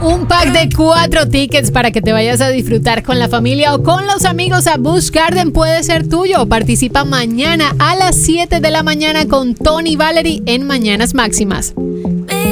Un pack de 4 tickets para que te vayas a disfrutar con la familia o con los amigos a Busch Garden puede ser tuyo. Participa mañana a las 7 de la mañana con Tony Valery en Mañanas Máximas.